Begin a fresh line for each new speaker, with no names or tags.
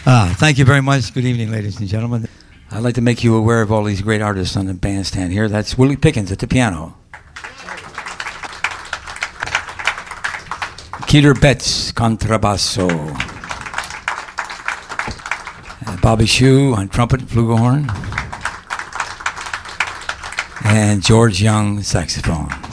Thank you very much. Good evening, ladies and gentlemen. I'd like to make you aware of all these great artists on the bandstand here. That's Willie Pickens at the piano. Keeler Betts, contrabasso. Bobby Shue on trumpet and flugelhorn. And George Young, saxophone.